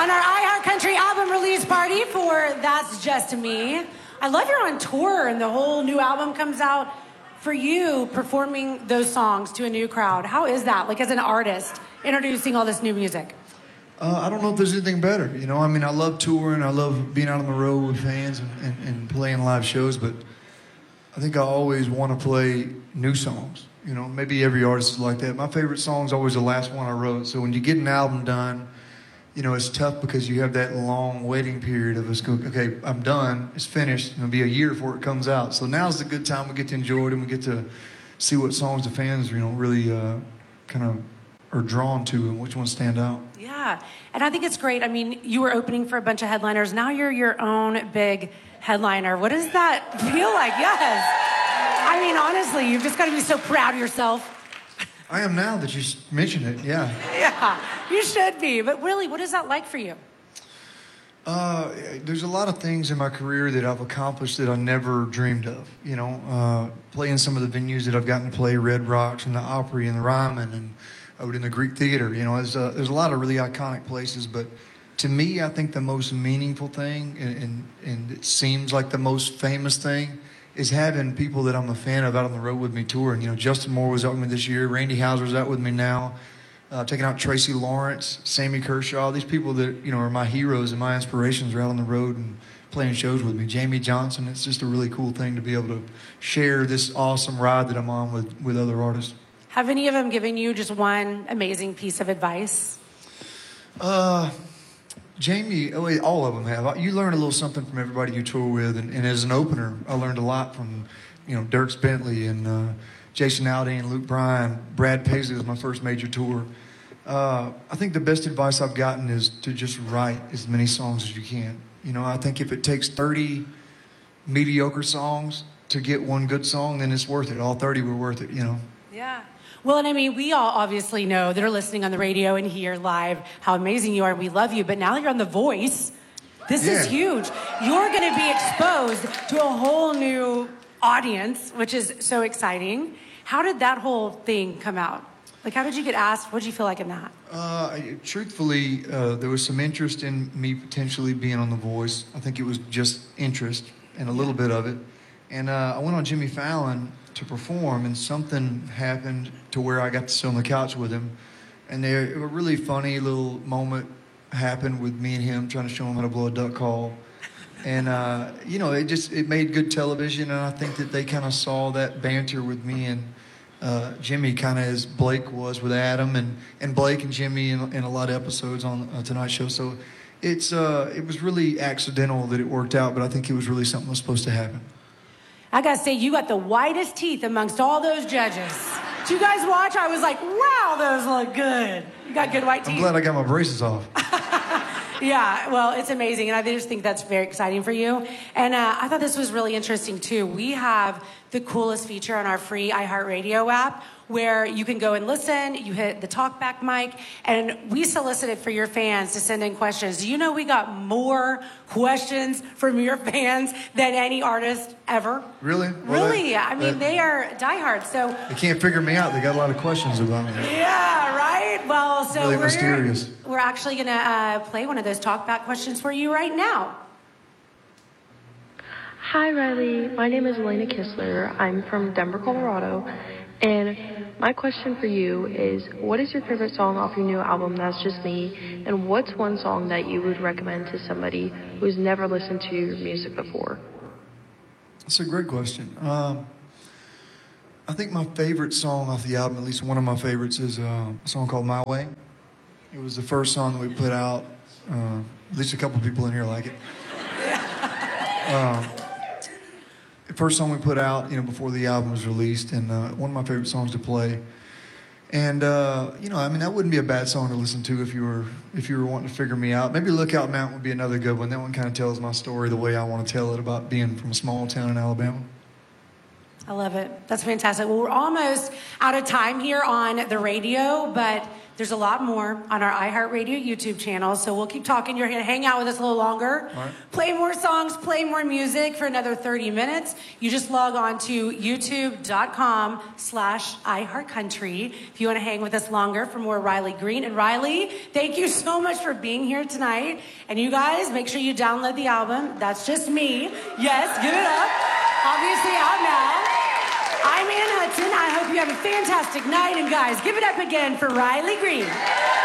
on our iHeartCountry album release party for That's Just Me. I love you're on tour and the whole new album comes out. For you, performing those songs to a new crowd, how is that, like as an artist, introducing all this new music? I don't know if there's anything better. You know, I mean, I love touring. I love being out on the road with fans and playing live shows, but I think I always want to play new songs. You know, maybe every artist is like that. My favorite song is always the last one I wrote. So when you get an album done, you know, it's tough because you have that long waiting period of us going, okay, I'm done, it's finished, it'll be a year before it comes out. So now's the good time we get to enjoy it and we get to see what songs the fans, you know, really kind of are drawn to and which ones stand out. Yeah, and I think it's great. I mean, you were opening for a bunch of headliners. Now you're your own big headliner. What does that feel like? Yes. I mean, honestly, you've just got to be so proud of yourself. I am now that you mention it, yeah. Yeah, you should be. But really, what is that like for you? There's a lot of things in my career that I've accomplished that I never dreamed of. You know, playing some of the venues that I've gotten to play, Red Rocks and the Opry and the Ryman and out in the Greek Theater. You know, there's a lot of really iconic places. But to me, I think the most meaningful thing and it seems like the most famous thing is having people that I'm a fan of out on the road with me touring. You know, Justin Moore was out with me this year. Randy Houser's out with me now. Taking out Tracy Lawrence, Sammy Kershaw. These people that, you know, are my heroes and my inspirations are out on the road and playing shows with me. Jamie Johnson. It's just a really cool thing to be able to share this awesome ride that I'm on with other artists. Have any of them given you just one amazing piece of advice? Jamie, all of them have. You learn a little something from everybody you tour with, and as an opener, I learned a lot from, you know, Dierks Bentley and Jason Aldean, Luke Bryan. Brad Paisley was my first major tour. I think the best advice I've gotten is to just write as many songs as you can. You know, I think if it takes 30 mediocre songs to get one good song, then it's worth it. All 30 were worth it, you know. Yeah. Well, and I mean, we all obviously know that are listening on the radio and here live how amazing you are. We love you. But now that you're on The Voice, this is huge. You're going to be exposed to a whole new audience, which is so exciting. How did that whole thing come out? Like, how did you get asked? What did you feel like in that? Truthfully, there was some interest in me potentially being on The Voice. I think it was just interest and a little bit of it. And I went on Jimmy Fallon to perform, and something happened to where I got to sit on the couch with him. And a really funny little moment happened with me and him trying to show him how to blow a duck call. And, you know, it made good television, and I think that they kind of saw that banter with me and Jimmy, kind of as Blake was with Adam, and Blake and Jimmy in a lot of episodes on Tonight Show. So it was really accidental that it worked out, but I think it was really something that was supposed to happen. I gotta say, you got the whitest teeth amongst all those judges. Did you guys watch? I was like, wow, those look good. You got good white teeth. I'm glad I got my braces off. Yeah, well, it's amazing, and I just think that's very exciting for you. And I thought this was really interesting, too. We have the coolest feature on our free iHeartRadio app where you can go and listen, you hit the talkback mic, and we solicited for your fans to send in questions. Do you know we got more questions from your fans than any artist ever? Really? Really? I mean, they are diehards, so... They can't figure me out. They got a lot of questions about me. Yeah, right? Well, so really mysterious. We're actually going to play one of those talkback questions for you right now. Hi, Riley. My name is Elena Kistler. I'm from Denver, Colorado. And my question for you is, what is your favorite song off your new album, That's Just Me? And what's one song that you would recommend to somebody who's never listened to your music before? That's a great question. I think my favorite song off the album, at least one of my favorites, is a song called My Way. It was the first song that we put out. At least a couple people in here like it. The first song we put out, you know, before the album was released, and one of my favorite songs to play. And you know, I mean, that wouldn't be a bad song to listen to if you were wanting to figure me out. Maybe Lookout Mountain would be another good one. That one kind of tells my story the way I want to tell it about being from a small town in Alabama. I love it. That's fantastic. Well, we're almost out of time here on the radio, but There's a lot more on our iHeartRadio YouTube channel, so we'll keep talking. You're going to hang out with us a little longer, play more songs, play more music for another 30 minutes. You just log on to youtube.com/iHeartCountry if you want to hang with us longer for more Riley Green. And Riley, thank you so much for being here tonight. And you guys, make sure you download the album. That's Just Me. Yes, give it up. Obviously out now. I'm Ann Hudson. I hope you have a fantastic night. And guys, give it up again for Riley Green.